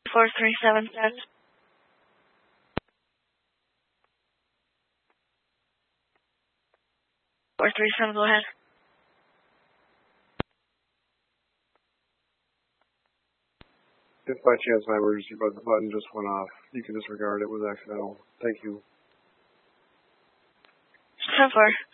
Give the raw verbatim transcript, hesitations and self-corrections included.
four three seven seven. four three seven, go ahead. If by chance my emergency button just went off, you can disregard it. It was accidental. Thank you. ten four.